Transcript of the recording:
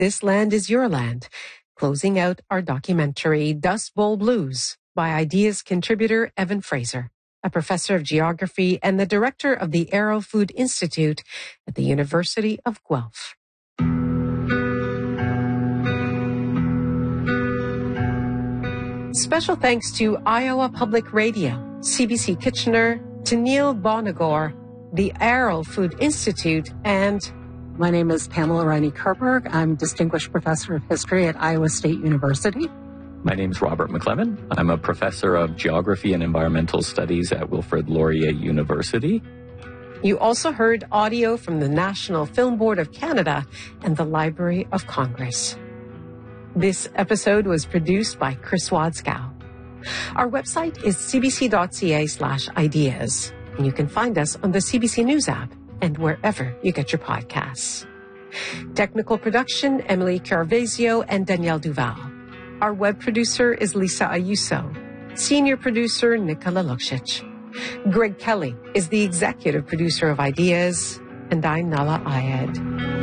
This Land is Your Land, closing out our documentary Dust Bowl Blues by Ideas contributor Evan Fraser, a professor of geography and the director of the Arrow Food Institute at the University of Guelph. Special thanks to Iowa Public Radio, CBC Kitchener, to Neil Bonagor, the Arrow Food Institute, and my name is Pamela Riney-Kerberg. I'm Distinguished Professor of History at Iowa State University. My name is Robert McLevin. I'm a Professor of Geography and Environmental Studies at Wilfrid Laurier University. You also heard audio from the National Film Board of Canada and the Library of Congress. This episode was produced by Chris Wadscow. Our website is cbc.ca/ideas, and you can find us on the CBC News app and wherever you get your podcasts. Technical production, Emily Carvezio and Danielle Duval. Our web producer is Lisa Ayuso. Senior producer, Nicola Luksic. Greg Kelly is the executive producer of Ideas, and I'm Nala Ayed.